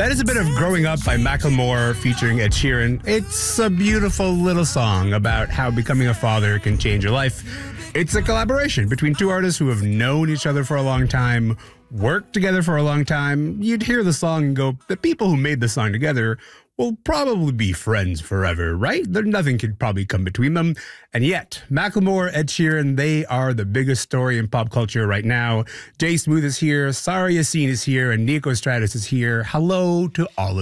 That is a bit of Growing Up by Macklemore featuring Ed Sheeran. It's a beautiful little song about how becoming a father can change your life. It's a collaboration between two artists who have known each other for a long time, worked together for a long time. You'd hear the song and go, the people who made the song together will probably be friends forever, right? Nothing could probably come between them. And yet, Macklemore, Ed Sheeran, they are the biggest story in pop culture right now. Jay Smooth is here, Sarah Yassine is here, and Nico Stratus is here. Hello to all of you.